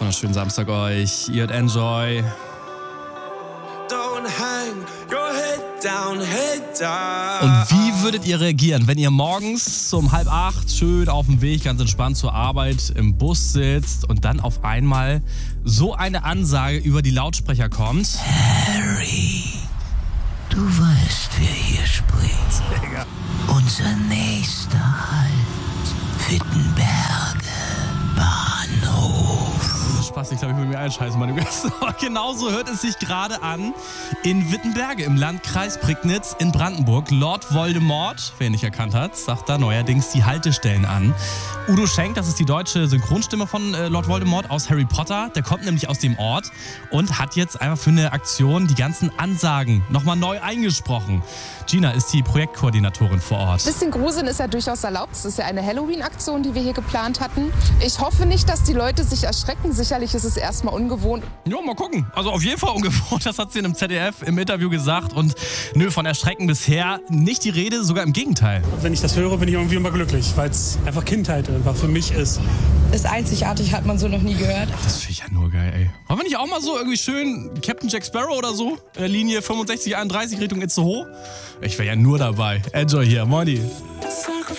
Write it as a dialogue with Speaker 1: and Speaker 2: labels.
Speaker 1: Wunderschönen Samstag euch. Ihr hört Enjoy.
Speaker 2: Don't hang your head down, head down.
Speaker 1: Und wie würdet ihr reagieren, wenn ihr morgens um 7:30 schön auf dem Weg, ganz entspannt zur Arbeit im Bus sitzt und dann auf einmal so eine Ansage über die Lautsprecher kommt?
Speaker 3: Harry, du weißt, wer hier spricht. Unser nächster Halt, Wittenberge, Bahnhof.
Speaker 1: Spaß, ich glaube, ich will mir einscheißen, meine Gäste. Aber genauso hört es sich gerade an in Wittenberge im Landkreis Prignitz in Brandenburg. Lord Voldemort, wer ihn nicht erkannt hat, sagt da neuerdings die Haltestellen an. Udo Schenk, das ist die deutsche Synchronstimme von Lord Voldemort aus Harry Potter. Der kommt nämlich aus dem Ort und hat jetzt einfach für eine Aktion die ganzen Ansagen nochmal neu eingesprochen. Gina ist die Projektkoordinatorin vor Ort.
Speaker 4: Bisschen Gruseln ist ja durchaus erlaubt. Es ist ja eine Halloween-Aktion, die wir hier geplant hatten. Ich hoffe nicht, dass die Leute sich erschrecken. Sicherlich ist es erstmal ungewohnt.
Speaker 1: Ja, mal gucken. Also auf jeden Fall ungewohnt, das hat sie in einem ZDF im Interview gesagt. Und nö, von Erschrecken bisher nicht die Rede, sogar im Gegenteil.
Speaker 5: Wenn ich das höre, bin ich irgendwie immer glücklich, weil es einfach Kindheit einfach für mich ist.
Speaker 6: Ist einzigartig, hat man so noch nie gehört.
Speaker 1: Das finde ich ja nur geil, ey. Wollen wir nicht auch mal so irgendwie schön Captain Jack Sparrow oder so? Linie 6531 Richtung Itzehoe? Ich wäre ja nur dabei. Enjoy hier, Moini.